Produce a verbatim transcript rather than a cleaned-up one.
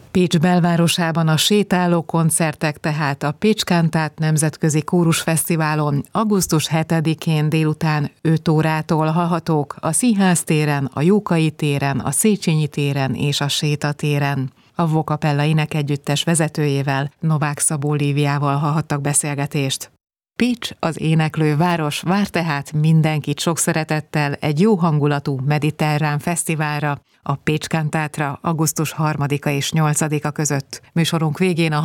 Pécs belvárosában a sétáló koncertek, tehát a Pécskantát Nemzetközi Kórusfesztiválon augusztus hetedikén délután öt órától hallhatók a Színház téren, a Jókai téren, a Széchenyi téren és a Séta téren. A Vokapella énekegyüttes vezetőjével, Novák Szabó Líviával hallhattak beszélgetést. Pécs, az éneklő város, vár tehát mindenkit sok szeretettel egy jó hangulatú mediterrán fesztiválra, a Pécskantátra augusztus harmadika és nyolcadika között. Műsorunk végén a